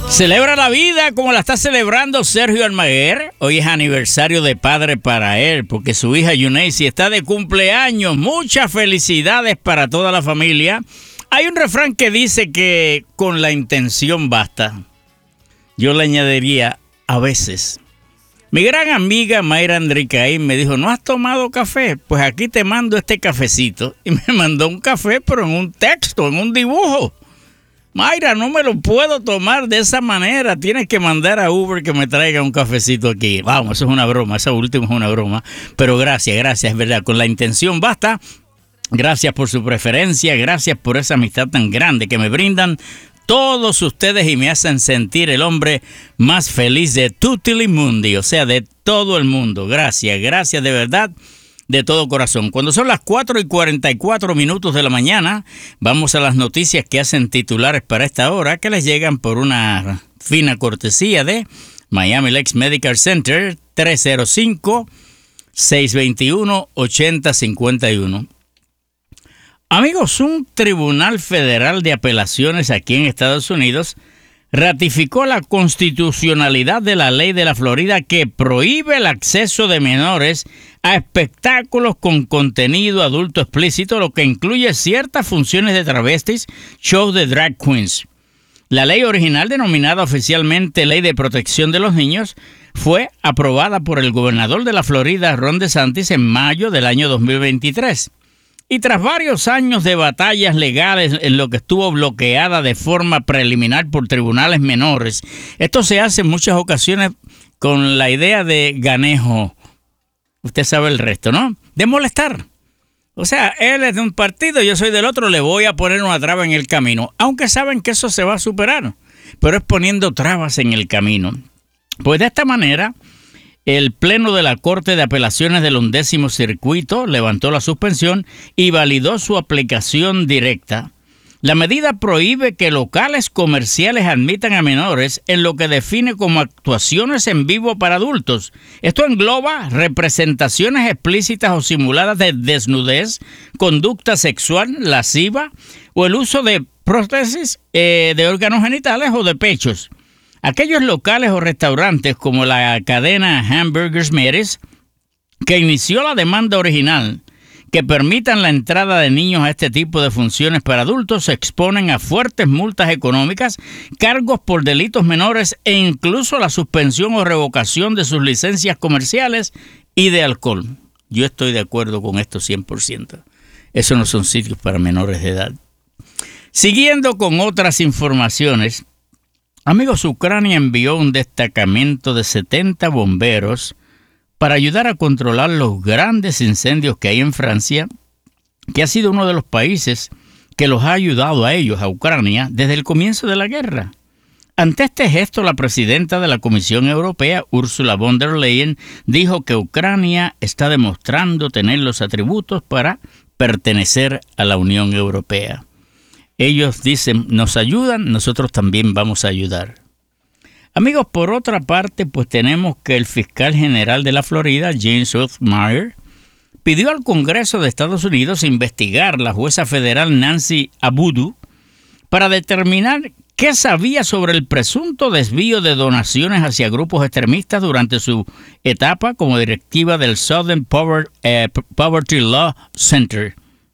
Celebra la vida como la está celebrando Sergio Almaguer. Hoy es aniversario de padre para él, porque su hija Yuneisi está de cumpleaños. Muchas felicidades para toda la familia. Hay un refrán que dice que con la intención basta. Yo le añadiría a veces. Mi gran amiga Mayra Andricaín me dijo, ¿no has tomado café? Pues aquí te mando este cafecito. Y me mandó un café, pero en un texto, en un dibujo. Mayra, no me lo puedo tomar de esa manera. Tienes que mandar a Uber que me traiga un cafecito aquí. Vamos, eso es una broma. Eso último es una broma. Pero gracias, es verdad. Con la intención basta. Gracias por su preferencia. Gracias por esa amistad tan grande que me brindan todos ustedes y me hacen sentir el hombre más feliz de tutti il mundi. O sea, de todo el mundo. Gracias de verdad. De todo corazón. Cuando son las 4:44 de la mañana, vamos a las noticias que hacen titulares para esta hora, que les llegan por una fina cortesía de Miami Lakes Medical Center, 305-621-8051. Amigos, un tribunal federal de apelaciones aquí en Estados Unidos ratificó la constitucionalidad de la ley de la Florida que prohíbe el acceso de menores a espectáculos con contenido adulto explícito, lo que incluye ciertas funciones de travestis, shows de drag queens. La ley original, denominada oficialmente Ley de Protección de los Niños, fue aprobada por el gobernador de la Florida, Ron DeSantis, en mayo del año 2023. Y tras varios años de batallas legales en lo que estuvo bloqueada de forma preliminar por tribunales menores, esto se hace en muchas ocasiones con la idea de ganejo. Usted sabe el resto, ¿no? De molestar. O sea, él es de un partido, yo soy del otro, le voy a poner una traba en el camino. Aunque saben que eso se va a superar, pero es poniendo trabas en el camino. Pues de esta manera, el Pleno de la Corte de Apelaciones del 11º Circuito levantó la suspensión y validó su aplicación directa. La medida prohíbe que locales comerciales admitan a menores en lo que define como actuaciones en vivo para adultos. Esto engloba representaciones explícitas o simuladas de desnudez, conducta sexual lasciva o el uso de prótesis de órganos genitales o de pechos. Aquellos locales o restaurantes como la cadena Hamburgers Mary's, que inició la demanda original, que permitan la entrada de niños a este tipo de funciones para adultos, se exponen a fuertes multas económicas, cargos por delitos menores e incluso la suspensión o revocación de sus licencias comerciales y de alcohol. Yo estoy de acuerdo con esto 100%. Esos no son sitios para menores de edad. Siguiendo con otras informaciones, amigos, Ucrania envió un destacamento de 70 bomberos para ayudar a controlar los grandes incendios que hay en Francia, que ha sido uno de los países que los ha ayudado a ellos, a Ucrania, desde el comienzo de la guerra. Ante este gesto, la presidenta de la Comisión Europea, Ursula von der Leyen, dijo que Ucrania está demostrando tener los atributos para pertenecer a la Unión Europea. Ellos dicen, nos ayudan, nosotros también vamos a ayudar. Amigos, por otra parte, pues tenemos que el fiscal general de la Florida, James Othmeier, pidió al Congreso de Estados Unidos investigar la jueza federal Nancy Abudu para determinar qué sabía sobre el presunto desvío de donaciones hacia grupos extremistas durante su etapa como directiva del Southern Poverty Law Center.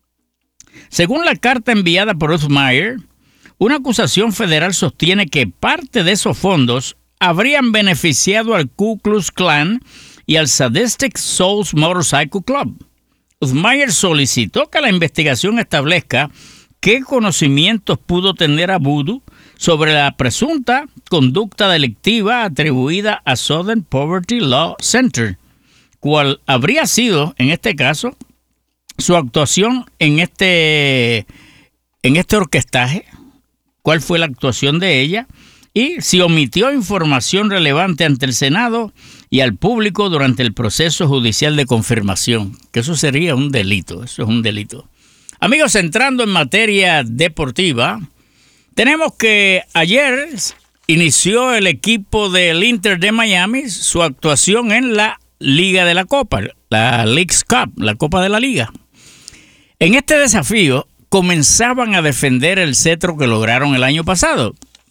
Según la carta enviada por Othmeier, una acusación federal sostiene que parte de esos fondos habrían beneficiado al Ku Klux Klan y al Sadistic Souls Motorcycle Club. Othmeier solicitó que la investigación establezca qué conocimientos pudo tener Abudu sobre la presunta conducta delictiva atribuida a Southern Poverty Law Center, cuál habría sido, en este caso, su actuación en este orquestaje, cuál fue la actuación de ella y si omitió información relevante ante el Senado y al público durante el proceso judicial de confirmación, que eso sería un delito, eso es un delito. Amigos, entrando en materia deportiva, tenemos que ayer inició el equipo del Inter de Miami su actuación en la Liga de la Copa, la Leagues Cup, la Copa de la Liga. En este desafío comenzaban a defender el cetro que lograron el año pasado.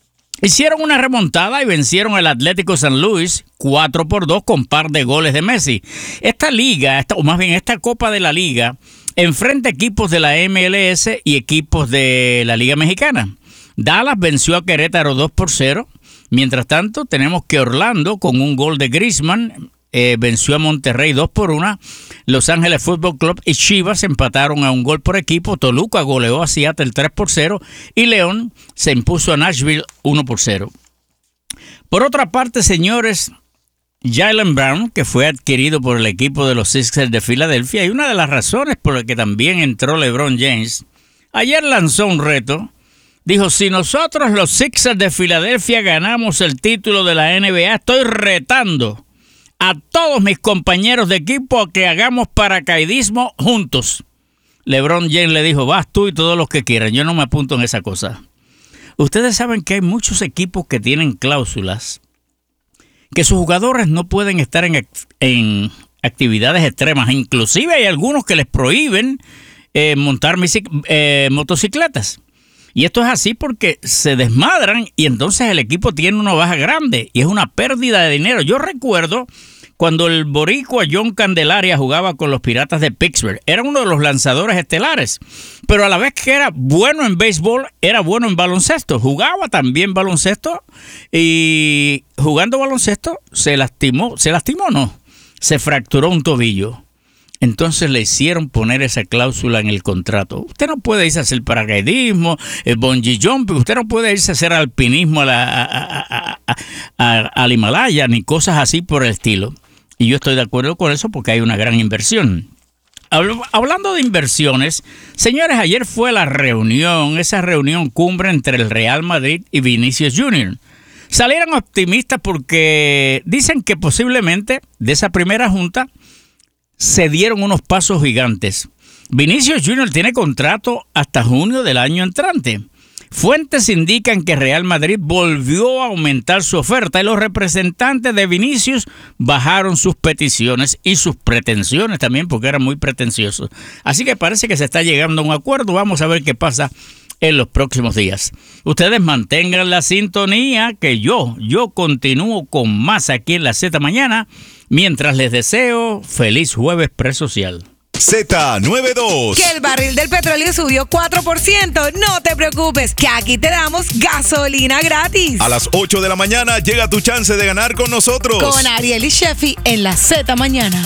Hicieron una remontada y vencieron al Atlético San Luis 4-2 con par de goles de Messi. Esta liga, o más bien esta Copa de la Liga, enfrenta equipos de la MLS y equipos de la Liga Mexicana. Dallas venció a Querétaro 2-0. Mientras tanto, tenemos que Orlando, con un gol de Griezmann, venció a Monterrey 2-1. Los Ángeles Fútbol Club y Chivas empataron a un gol por equipo. Toluca goleó a Seattle 3-0 y León se impuso a Nashville 1-0. Por otra parte, señores, Jaylen Brown, que fue adquirido por el equipo de los Sixers de Filadelfia, y una de las razones por las que también entró LeBron James, ayer lanzó un reto. Dijo, si nosotros los Sixers de Filadelfia ganamos el título de la NBA, estoy retando a todos mis compañeros de equipo a que hagamos paracaidismo juntos. LeBron James le dijo, vas tú y todos los que quieran, yo no me apunto en esa cosa. Ustedes saben que hay muchos equipos que tienen cláusulas, que sus jugadores no pueden estar en actividades extremas. Inclusive hay algunos que les prohíben montar motocicletas. Y esto es así porque se desmadran y entonces el equipo tiene una baja grande y es una pérdida de dinero. Yo recuerdo cuando el boricua John Candelaria jugaba con los Piratas de Pittsburgh. Era uno de los lanzadores estelares, pero a la vez que era bueno en béisbol, era bueno en baloncesto. Jugaba también baloncesto y jugando baloncesto se fracturó un tobillo. Entonces le hicieron poner esa cláusula en el contrato. Usted no puede irse a hacer paracaidismo, el bungee jumping, usted no puede irse a hacer alpinismo al Himalaya, ni cosas así por el estilo. Y yo estoy de acuerdo con eso porque hay una gran inversión. Hablando de inversiones, señores, ayer fue esa reunión cumbre entre el Real Madrid y Vinicius Jr. Salieron optimistas porque dicen que posiblemente de esa primera junta se dieron unos pasos gigantes. Vinicius Jr. tiene contrato hasta junio del año entrante. Fuentes indican que Real Madrid volvió a aumentar su oferta y los representantes de Vinicius bajaron sus peticiones y sus pretensiones también porque eran muy pretenciosos. Así que parece que se está llegando a un acuerdo. Vamos a ver qué pasa en los próximos días. Ustedes mantengan la sintonía que yo continúo con más aquí en la Z Mañana. Mientras les deseo feliz jueves presocial. Z92. Que el barril del petróleo subió 4%. No te preocupes, que aquí te damos gasolina gratis. A las 8 de la mañana llega tu chance de ganar con nosotros. Con Ariel y Sheffy en la Z Mañana.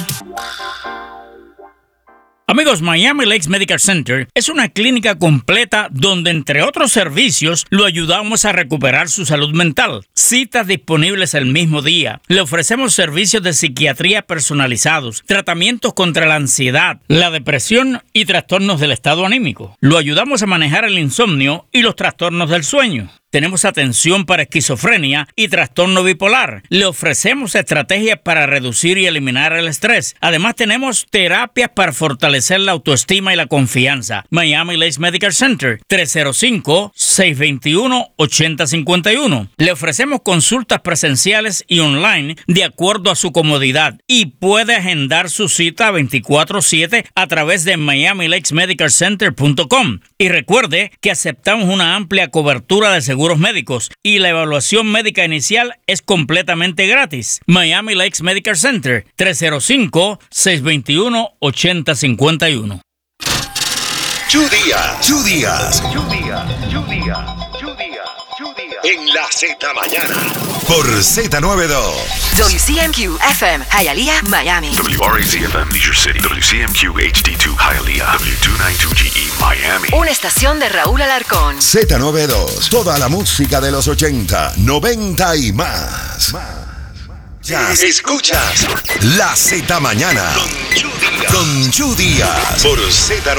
Amigos, Miami Lakes Medical Center es una clínica completa donde, entre otros servicios, lo ayudamos a recuperar su salud mental. Citas disponibles el mismo día. Le ofrecemos servicios de psiquiatría personalizados, tratamientos contra la ansiedad, la depresión y trastornos del estado anímico. Lo ayudamos a manejar el insomnio y los trastornos del sueño. Tenemos atención para esquizofrenia y trastorno bipolar. Le ofrecemos estrategias para reducir y eliminar el estrés. Además, tenemos terapias para fortalecer la autoestima y la confianza. Miami Lakes Medical Center, 305-621-8051. Le ofrecemos consultas presenciales y online de acuerdo a su comodidad y puede agendar su cita 24/7 a través de miamilakesmedicalcenter.com. Y recuerde que aceptamos una amplia cobertura de seguros médicos y la evaluación médica inicial es completamente gratis. Miami Lakes Medical Center, 305-621-8051. Díaz. En la Z Mañana. Por Z92. WCMQ FM, Hialeah, Miami. WRAC-FM, Leisure City. WCMQ HD2, Hialeah. W292GE, Miami. Una estación de Raúl Alarcón. Z92. Toda la música de los 80, 90 y más. Ya escuchas La Z Mañana. Con Chu Díaz. Por Z92.